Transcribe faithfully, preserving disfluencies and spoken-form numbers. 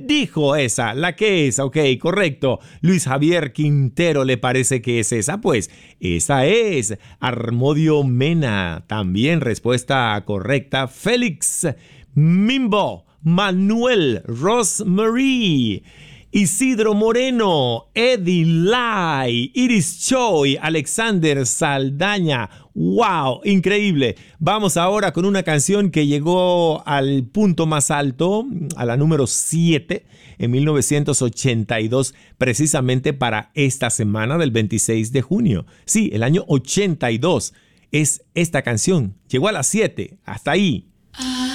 dijo esa? ¿La que es? Ok, correcto. Luis Javier Quintero le parece que es esa. Pues esa es Armodio Mena. También respuesta correcta. Félix Mimbo, Manuel Rosemary, Isidro Moreno, Eddie Lai, Iris Choi, Alexander Saldaña. ¡Wow! Increíble. Vamos ahora con una canción que llegó al punto más alto, a la número siete, en mil novecientos ochenta y dos, precisamente para esta semana del veintiséis de junio. Sí, el año ochenta y dos es esta canción. Llegó a las siete. Hasta ahí. Ah.